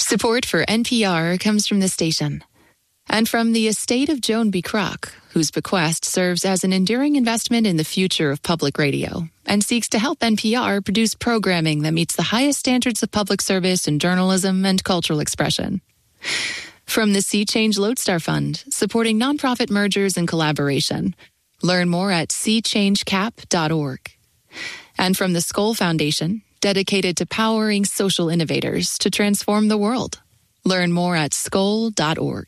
Support for NPR comes from the station and from the estate of Joan B. Kroc, whose bequest serves as an enduring investment in the future of public radio and seeks to help NPR produce programming that meets the highest standards of public service in journalism and cultural expression. From the Sea Change Lodestar Fund, supporting nonprofit mergers and collaboration. Learn more at seachangecap.org. And from the Skoll Foundation, dedicated to powering social innovators to transform the world. Learn more at skoll.org.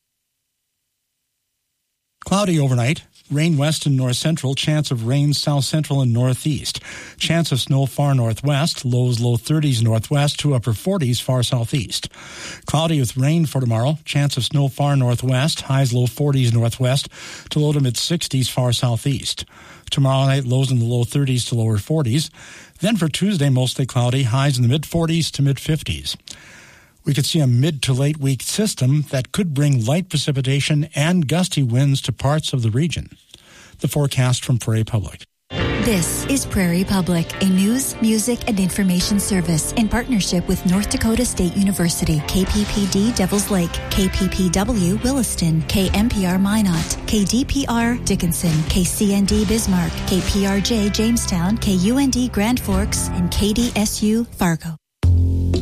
Cloudy overnight. Rain west and north central. Chance of rain south central and northeast. Chance of snow far northwest. Lows low 30s northwest to upper 40s far southeast. Cloudy with rain for tomorrow. Chance of snow far northwest. Highs low 40s northwest to low to mid 60s far southeast. Tomorrow night, lows in the low 30s to lower 40s. Then for Tuesday, mostly cloudy. Highs in the mid 40s to mid 50s. We could see a mid to late week system that could bring light precipitation and gusty winds to parts of the region. The forecast from Prairie Public. This is Prairie Public, a news, music, and information service in partnership with North Dakota State University, KPPD Devils Lake, KPPW Williston, KMPR Minot, KDPR Dickinson, KCND Bismarck, KPRJ Jamestown, KUND Grand Forks, and KDSU Fargo.